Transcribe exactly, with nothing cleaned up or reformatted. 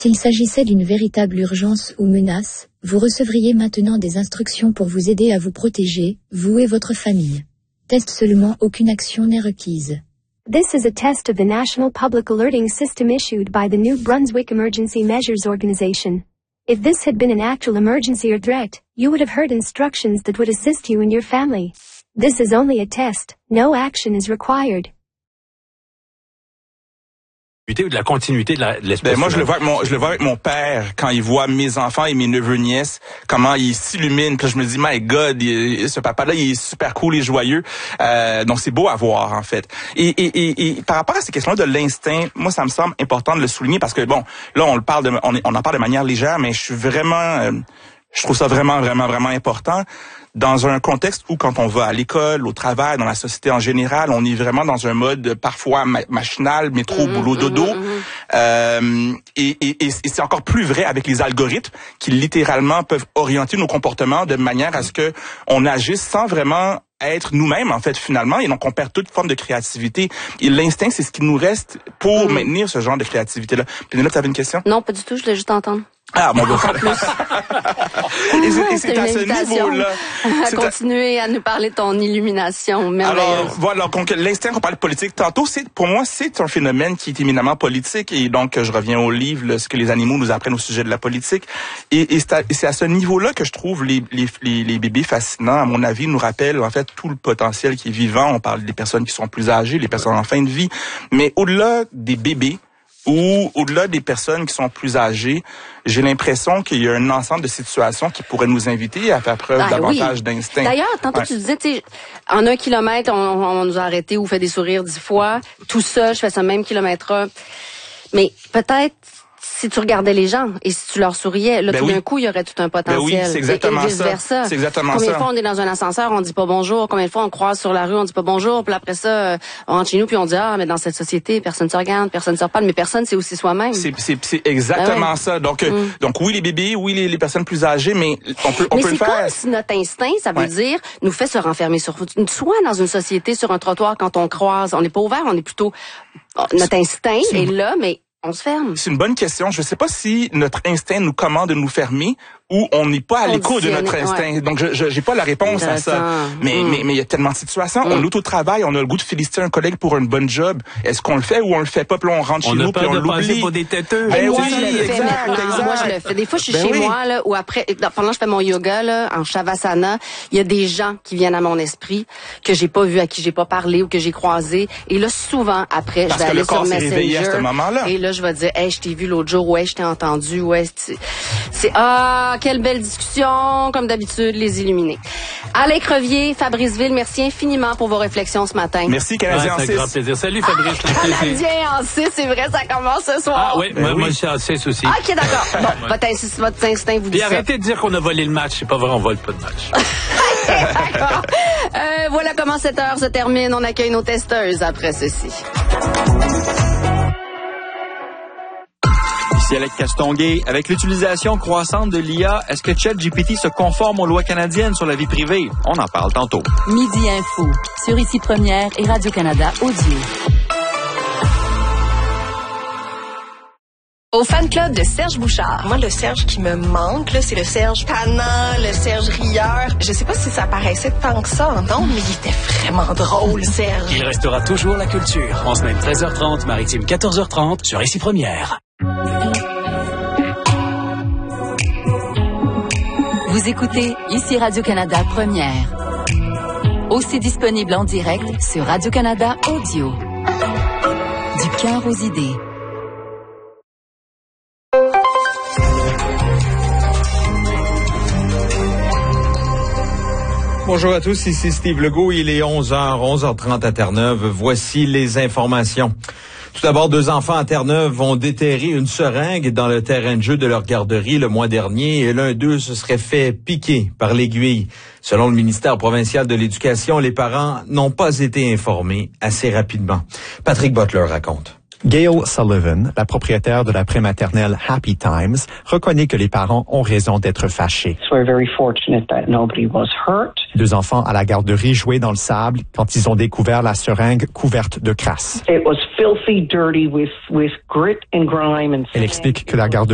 S'il s'agissait d'une véritable urgence ou menace, vous recevriez maintenant des instructions pour vous aider à vous protéger, vous et votre famille. Test seulement, aucune action n'est requise. This is a test of the National Public Alerting System issued by the New Brunswick Emergency Measures Organization. If this had been an actual emergency or threat, you would have heard instructions that would assist you and your family. This is only a test. No action is required. Ou de la continuité de, la, de l'espèce. Ben moi, je le vois avec mon, je le vois avec mon père quand il voit mes enfants et mes neveux nièces, comment ils s'illuminent. Puis là, je me dis, my God, il, ce papa-là, il est super cool et joyeux. Euh, donc c'est beau à voir en fait. Et, et, et, et par rapport à ces questions-là de l'instinct, moi, ça me semble important de le souligner parce que bon, là, on le parle de, on, on en parle de manière légère, mais je suis vraiment, euh, je trouve ça vraiment, vraiment, vraiment important. Dans un contexte où, quand on va à l'école, au travail, dans la société en général, on est vraiment dans un mode parfois ma- machinal, métro, mmh, boulot, dodo. Mmh, mmh. Euh, et, et, et c'est encore plus vrai avec les algorithmes qui littéralement peuvent orienter nos comportements de manière à ce que on agisse sans vraiment être nous-mêmes, en fait, finalement, et donc on perd toute forme de créativité. Et l'instinct, c'est ce qui nous reste pour mmh. maintenir ce genre de créativité-là. Pénélope, tu avais une question? Non, pas du tout, je voulais juste entendre. Ah, mon beau frère. Et c'est, et c'est à ce niveau-là. À continuer à nous parler de ton illumination merveilleuse. Alors, voilà, donc l'instinct qu'on parle de politique tantôt, c'est, pour moi, c'est un phénomène qui est éminemment politique. Et donc, je reviens au livre, là, ce que les animaux nous apprennent au sujet de la politique. Et, et, c'est, à, et c'est à ce niveau-là que je trouve les, les, les, les bébés fascinants. À mon avis, ils nous rappellent, en fait, tout le potentiel qui est vivant. On parle des personnes qui sont plus âgées, les personnes en fin de vie. Mais au-delà des bébés, ou au-delà des personnes qui sont plus âgées, j'ai l'impression qu'il y a un ensemble de situations qui pourraient nous inviter à faire preuve ah, davantage oui. d'instinct. D'ailleurs, tantôt ouais. tu disais, tu sais, en un kilomètre, on, on nous a arrêtés ou fait des sourires dix fois. Tout ça, je fais ce même kilomètre-là. Mais peut-être si tu regardais les gens et si tu leur souriais, là, ben tout oui. d'un coup, il y aurait tout un potentiel. Ben oui, c'est exactement et, et vice-versa. ça. C'est exactement Combien ça. de fois on est dans un ascenseur, on dit pas bonjour. Combien de fois on croise sur la rue, on dit pas bonjour. Puis après ça, on rentre chez nous puis on dit ah, mais dans cette société, personne se regarde, personne se reparle, mais personne c'est aussi soi-même. C'est, c'est, c'est exactement ben ouais. ça. Donc, mm. donc oui les bébés, oui les, les personnes plus âgées, mais on peut, on mais peut le faire. Mais c'est comme si notre instinct, ça veut ouais. dire, nous fait se renfermer sur soit dans une société, sur un trottoir quand on croise, on n'est pas ouvert, on est plutôt notre instinct est là, mais on se ferme. C'est une bonne question. Je ne sais pas si notre instinct nous commande de nous fermer ou on n'est pas à l'écoute de notre instinct. Ouais. Donc, je, je j'ai pas la réponse à ça. Mais, mm. mais, mais il y a tellement de situations. Mm. On est au travail, on a le goût de féliciter un collègue pour une bonne job. Est-ce qu'on le fait ou on le fait pas? Puis là, on rentre on chez nous puis on l'oublie. Pour des têteux. Ben oui, je le fais maintenant. Moi, je le fais. Des fois, je suis ben chez oui. moi, là, ou après, pendant que je fais mon yoga, là, en Shavasana, il y a des gens qui viennent à mon esprit, que j'ai pas vu, à qui j'ai pas parlé ou que j'ai croisé. Et là, souvent, après, Parce je vais aller sur Messenger. À ce moment-là. Et là, je vais dire, hey, je t'ai vu l'autre jour, ouais, je t'ai entendu, ouais, c'est, c'est, ah, quelle belle discussion. Comme d'habitude, les illuminés. Alain Crevier, Fabrice Ville, merci infiniment pour vos réflexions ce matin. Merci, Canadien ouais, en six. C'est un grand plaisir. Salut, Fabrice. Ah, Canadien en six, c'est vrai, ça commence ce soir. Ah oui, ben moi, oui. moi je suis en six aussi. Ah, OK, d'accord. Bon, votre, instinct, votre instinct vous dit Puis ça. arrêtez de dire qu'on a volé le match. C'est pas vrai, on vole pas de match. D'accord. Euh, voilà comment cette heure se termine. On accueille nos testeuses après ceci. Ici Alex Castonguay. Avec l'utilisation croissante de l'I A, est-ce que ChatGPT se conforme aux lois canadiennes sur la vie privée? On en parle tantôt. Midi Info, sur Ici Première et Radio-Canada Audio. Au fan club de Serge Bouchard. Moi, le Serge qui me manque, là, c'est le Serge tannant, le Serge rieur. Je sais pas si ça paraissait tant que ça en ondes, mais il était vraiment drôle, Serge. Il restera toujours la culture. En semaine treize heures trente, maritime quatorze heures trente, sur Ici Première. Vous écoutez Ici Radio-Canada Première. Aussi disponible en direct sur Radio-Canada Audio. Du cœur aux idées. Bonjour à tous, ici Steve Legault, il est onze heures, onze heures trente à Terre-Neuve. Voici les informations. Tout d'abord, deux enfants à Terre-Neuve vont déterrer une seringue dans le terrain de jeu de leur garderie le mois dernier et l'un d'eux se serait fait piquer par l'aiguille. Selon le ministère provincial de l'Éducation, les parents n'ont pas été informés assez rapidement. Patrick Butler raconte. Gail Sullivan, la propriétaire de la prématernelle Happy Times, reconnaît que les parents ont raison d'être fâchés. Deux enfants à la garderie jouaient dans le sable quand ils ont découvert la seringue couverte de crasse. Elle explique que la garderie